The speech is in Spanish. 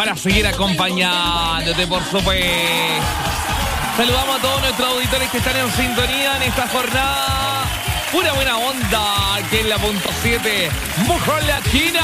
para seguir acompañándote, por supuesto. Saludamos a todos nuestros auditores que están en sintonía en esta jornada. Pura buena onda, que es la punto 7. ¡Mujer Latina!